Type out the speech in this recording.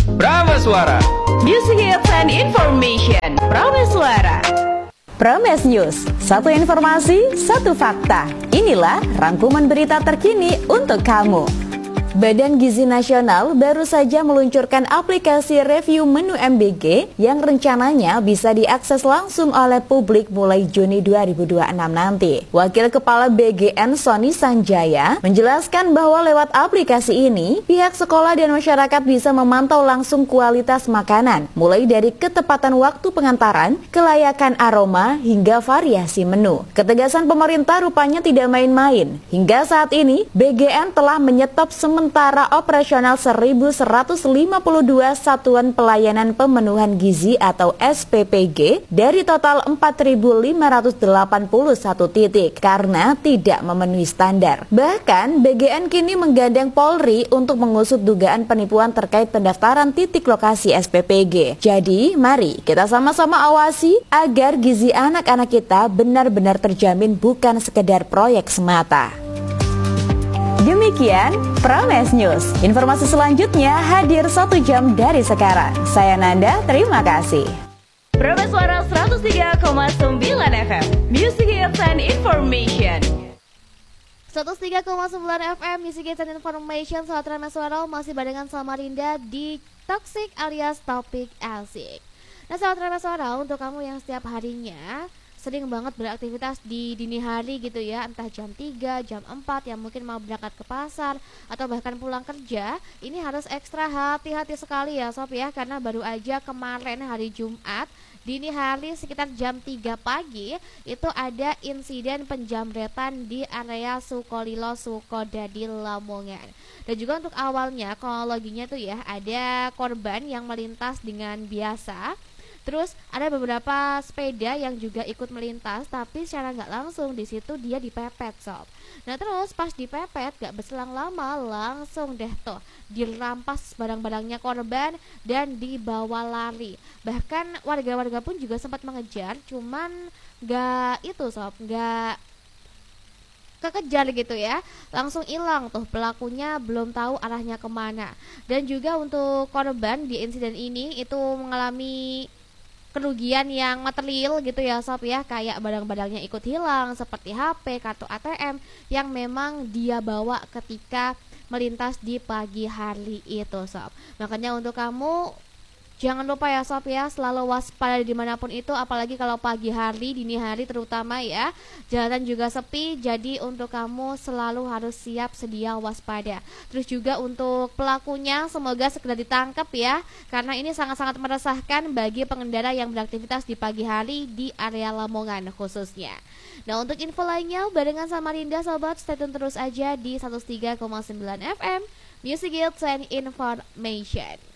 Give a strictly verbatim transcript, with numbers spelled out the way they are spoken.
Prameswara. Music Hits and Information. Prameswara. Prames News, satu informasi, satu fakta. Inilah rangkuman berita terkini untuk kamu. Badan Gizi Nasional baru saja meluncurkan aplikasi review menu M B G yang rencananya bisa diakses langsung oleh publik mulai Juni dua ribu dua puluh enam nanti. Wakil Kepala B G N Sony Sanjaya menjelaskan bahwa lewat aplikasi ini, pihak sekolah dan masyarakat bisa memantau langsung kualitas makanan, mulai dari ketepatan waktu pengantaran, kelayakan aroma, hingga variasi menu. Ketegasan pemerintah rupanya tidak main-main. Hingga saat ini, B G N telah menyetop sementara Sementara operasional seribu seratus lima puluh dua satuan pelayanan pemenuhan gizi atau S P P G dari total empat ribu lima ratus delapan puluh satu titik karena tidak memenuhi standar. Bahkan B G N kini menggandeng Polri untuk mengusut dugaan penipuan terkait pendaftaran titik lokasi S P P G. Jadi mari kita sama-sama awasi agar gizi anak-anak kita benar-benar terjamin, bukan sekedar proyek semata. Demikian Prames News. Informasi selanjutnya hadir satu jam dari sekarang. Saya Nanda, terima kasih. Prameswara seratus tiga koma sembilan F M. Music Hits and Information. seratus tiga koma sembilan F M Music Hits and Information. Sahabat Prameswara masih barengan Samarinda di Toxic alias Topik Asik. Nah sahabat Prameswara, untuk kamu yang setiap harinya sering banget beraktivitas di dini hari gitu ya, entah jam tiga, jam empat yang mungkin mau berangkat ke pasar atau bahkan pulang kerja, ini harus ekstra hati-hati sekali ya sob ya, karena baru aja kemarin hari Jumat dini hari sekitar jam tiga pagi itu ada insiden penjamretan di area Sukolilo Sukodadi Lamongan. Dan juga untuk awalnya kronologinya tuh ya, ada korban yang melintas dengan biasa. Terus ada beberapa sepeda yang juga ikut melintas, tapi secara nggak langsung di situ dia dipepet sob. Nah terus pas dipepet gak berselang lama langsung deh tuh dirampas barang-barangnya korban dan dibawa lari. Bahkan warga-warga pun juga sempat mengejar, cuman nggak itu sob, nggak kekejar gitu ya, langsung hilang tuh pelakunya, belum tahu arahnya kemana. Dan juga untuk korban di insiden ini itu mengalami kerugian yang material gitu ya sob ya, kayak barang-barangnya ikut hilang seperti H P, kartu A T M yang memang dia bawa ketika melintas di pagi hari itu sob. Makanya untuk kamu jangan lupa ya sob ya, selalu waspada dimanapun itu, apalagi kalau pagi hari, dini hari terutama ya, jalanan juga sepi, jadi untuk kamu selalu harus siap sedia waspada. Terus juga untuk pelakunya semoga segera ditangkap ya, karena ini sangat-sangat meresahkan bagi pengendara yang beraktivitas di pagi hari di area Lamongan khususnya. Nah untuk info lainnya barengan Samarinda sobat, stay tune terus aja di seratus tiga koma sembilan F M Music Hits and Information.